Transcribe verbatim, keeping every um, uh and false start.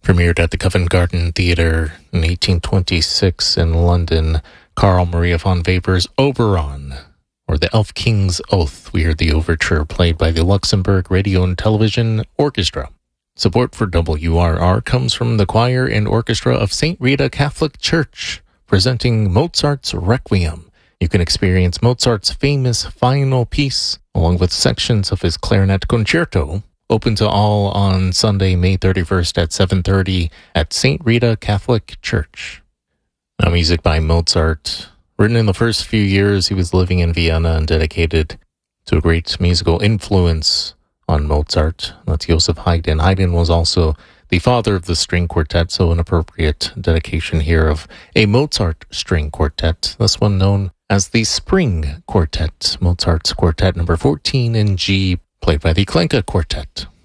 Premiered at the Covent Garden Theatre in eighteen twenty-six in London, Carl Maria von Weber's Oberon, or the Elf King's Oath. We heard the overture played by the Luxembourg Radio and Television Orchestra. Support for W R R comes from the choir and orchestra of Saint Rita Catholic Church, presenting Mozart's Requiem. You can experience Mozart's famous final piece, along with sections of his clarinet concerto, open to all on Sunday, May thirty-first at seven thirty at Saint Rita Catholic Church. Now, music by Mozart. Written in the first few years he was living in Vienna and dedicated to a great musical influence on Mozart. That's Joseph Haydn. Haydn was also the father of the string quartet, so an appropriate dedication here of a Mozart string quartet, this one known as the Spring Quartet, Mozart's Quartet number fourteen in G, played by the Klenka Quartet.